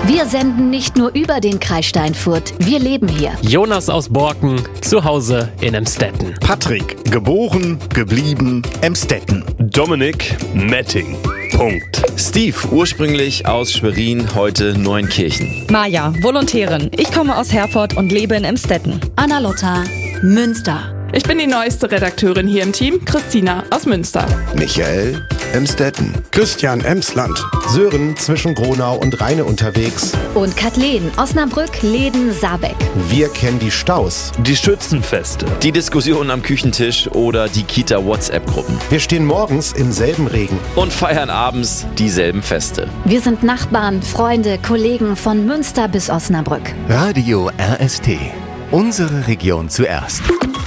Wir senden nicht nur über den Kreis Steinfurt, wir leben hier. Jonas aus Borken, zu Hause in Emstetten. Patrick, geboren, geblieben, Emstetten. Dominik, Metting. Punkt. Steve, ursprünglich aus Schwerin, heute Neunkirchen. Maja, Volontärin. Ich komme aus Herford und lebe in Emstetten. Anna-Lotta, Münster. Ich bin die neueste Redakteurin hier im Team, Christina aus Münster. Michael, Emstetten. Christian, Emsland. Sören, zwischen Gronau und Rheine unterwegs. Und Kathleen, Osnabrück, Läden, Saarbeck. Wir kennen die Staus. Die Schützenfeste. Die Diskussionen am Küchentisch oder die Kita-WhatsApp-Gruppen. Wir stehen morgens im selben Regen. Und feiern abends dieselben Feste. Wir sind Nachbarn, Freunde, Kollegen von Münster bis Osnabrück. Radio RST. Unsere Region zuerst.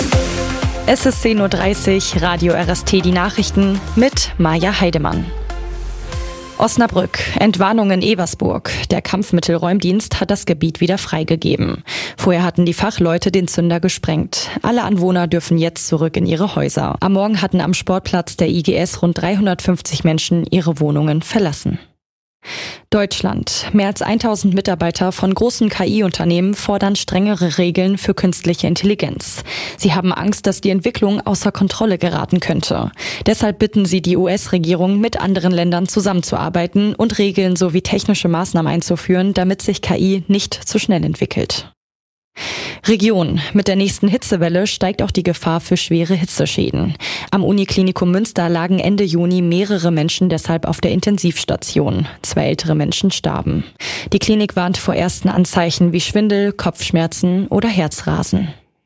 Es ist 10.30 Uhr, Radio RST, die Nachrichten mit Maja Heidemann. Osnabrück, Entwarnung in Eversburg. Der Kampfmittelräumdienst hat das Gebiet wieder freigegeben. Vorher hatten die Fachleute den Zünder gesprengt. Alle Anwohner dürfen jetzt zurück in ihre Häuser. Am Morgen hatten am Sportplatz der IGS rund 350 Menschen ihre Wohnungen verlassen. Deutschland. Mehr als 1000 Mitarbeiter von großen KI-Unternehmen fordern strengere Regeln für künstliche Intelligenz. Sie haben Angst, dass die Entwicklung außer Kontrolle geraten könnte. Deshalb bitten sie die US-Regierung, mit anderen Ländern zusammenzuarbeiten und Regeln sowie technische Maßnahmen einzuführen, damit sich KI nicht zu schnell entwickelt. Region. Mit der nächsten Hitzewelle steigt auch die Gefahr für schwere Hitzeschäden. Am Uniklinikum Münster lagen Ende Juni mehrere Menschen deshalb auf der Intensivstation. 2 ältere Menschen starben. Die Klinik warnt vor ersten Anzeichen wie Schwindel, Kopfschmerzen oder Herzrasen.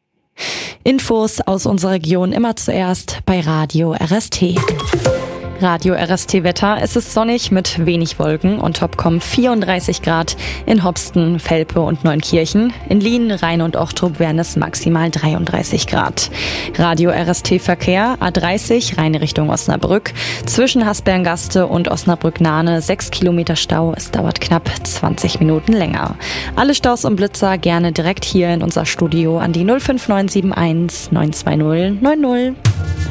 Infos aus unserer Region immer zuerst bei Radio RST. Radio RST Wetter. Es ist sonnig mit wenig Wolken und top kommen 34 Grad in Hopsten, Velpe und Neunkirchen. In Lien, Rhein und Ochtrup wären es maximal 33 Grad. Radio RST Verkehr A30 Rhein Richtung Osnabrück. Zwischen Hasberngaste und Osnabrück-Nahne 6 Kilometer Stau. Es dauert knapp 20 Minuten länger. Alle Staus und Blitzer gerne direkt hier in unser Studio an die 05971 920 90.